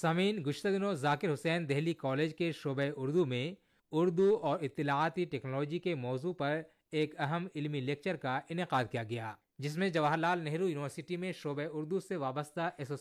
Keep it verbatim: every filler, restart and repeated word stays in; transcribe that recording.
सामीन, गुज़िश्ता दिनों जाकिर हुसैन दिल्ली कॉलेज के शोबे उर्दू में उर्दू और इत्तलाआती टेक्नोलॉजी के मौजू पर एक अहम इल्मी लेक्चर का इनेकाद किया गया, जिसमें जवाहरलाल नेहरू यूनिवर्सिटी में शोबे उर्दू से वाबस्ता